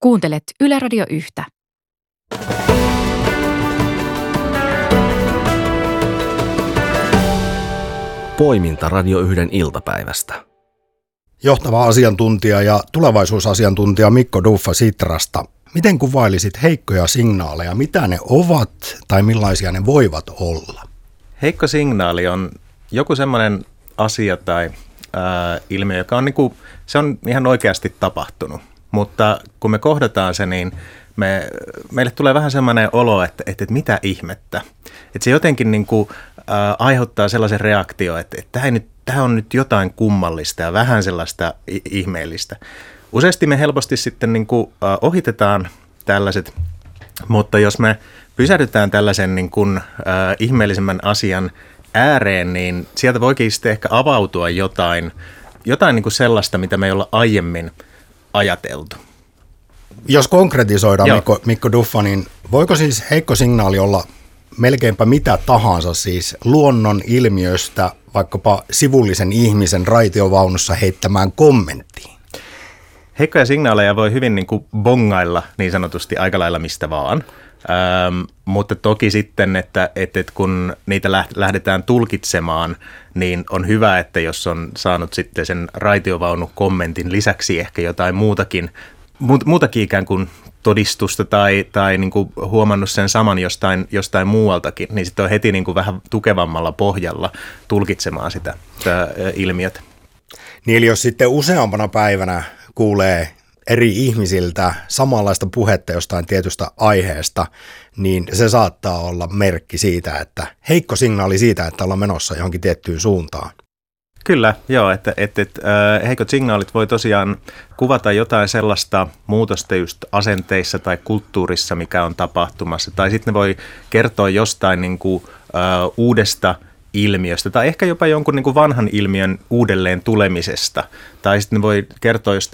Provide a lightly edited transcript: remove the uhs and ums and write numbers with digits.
Kuuntelet Yle Radio 1. Poiminta Radio 1 iltapäivästä. Johtava asiantuntija ja tulevaisuusasiantuntija Mikko Duffa Sitrasta. Miten kuvailisit heikkoja signaaleja? Mitä ne ovat tai millaisia ne voivat olla? Heikko signaali on joku semmoinen asia tai ilmiö, joka on, se on ihan oikeasti tapahtunut. Mutta kun me kohdataan se, niin meille tulee vähän semmoinen olo, että mitä ihmettä. Että se jotenkin aiheuttaa sellaisen reaktio, että tämä on nyt jotain kummallista ja vähän sellaista ihmeellistä. Useasti me helposti sitten ohitetaan tällaiset, mutta jos me pysähdytään tällaisen ihmeellisemmän asian ääreen, niin sieltä voikin sitten ehkä avautua jotain sellaista, mitä me ei olla aiemmin ajateltu. Jos konkretisoidaan, Mikko Duffa, niin voiko siis heikko signaali olla melkeinpä mitä tahansa, siis luonnon ilmiöstä vaikkapa sivullisen ihmisen raitiovaunussa heittämään kommenttiin? Heikkoja signaaleja voi hyvin bongailla niin sanotusti aika lailla mistä vaan, mutta toki sitten, että kun niitä lähdetään tulkitsemaan, niin on hyvä, että jos on saanut sitten sen raitiovaunukommentin lisäksi ehkä jotain muutakin ikään kuin todistusta tai huomannut sen saman jostain muualtakin, niin sitten on heti vähän tukevammalla pohjalla tulkitsemaan sitä ilmiötä. Niin eli jos sitten useampana päivänä kuulee eri ihmisiltä samanlaista puhetta jostain tietystä aiheesta, niin se saattaa olla merkki siitä, että heikko signaali siitä, että ollaan menossa johonkin tiettyyn suuntaan. Kyllä, joo, että heikot signaalit voi tosiaan kuvata jotain sellaista muutosta just asenteissa tai kulttuurissa, mikä on tapahtumassa. Tai sitten ne voi kertoa jostain uudesta ilmiöstä tai ehkä jopa jonkun vanhan ilmiön uudelleen tulemisesta. Tai sitten ne voi kertoa